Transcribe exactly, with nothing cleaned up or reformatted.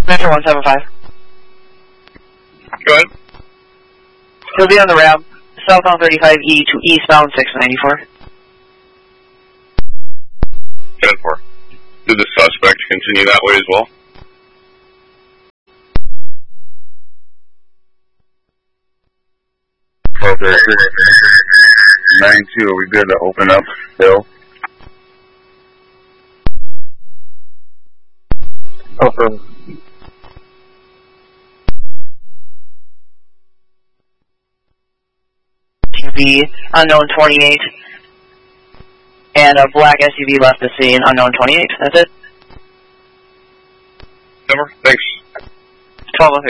Metro one seven five. Go ahead. He'll be on the ramp, southbound thirty-five E to eastbound six ninety-four. ten four. Did the suspect continue that way as well? Okay. nine two, are we good to open up Bill? Open. S U V, unknown twenty-eight. And a black S U V left the scene, unknown twenty-eight. That's it. Never. Thanks. twelve oh three.